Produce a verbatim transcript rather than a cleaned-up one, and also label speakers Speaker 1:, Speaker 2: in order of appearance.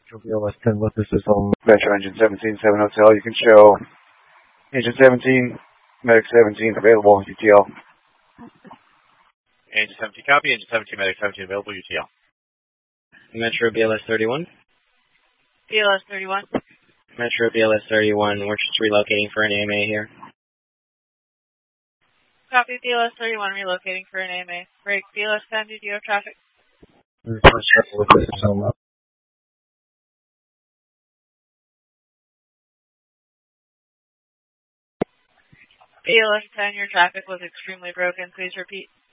Speaker 1: B L S ten, what this is on Metro Engine seventeen, seven Hotel. You can show Engine seventeen, Medic seventeen available, U T L.
Speaker 2: Engine seventeen copy, Engine seventeen, Medic seventeen available, U T L.
Speaker 3: Metro B L S thirty-one.
Speaker 4: B L S thirty-one.
Speaker 3: Metro B L S thirty-one, we're just relocating for an A M A here.
Speaker 4: Copy, B L S thirty-one, relocating for an A M A. Break, B L S ten, do you have traffic? B L S ten, your traffic was extremely broken. Please repeat.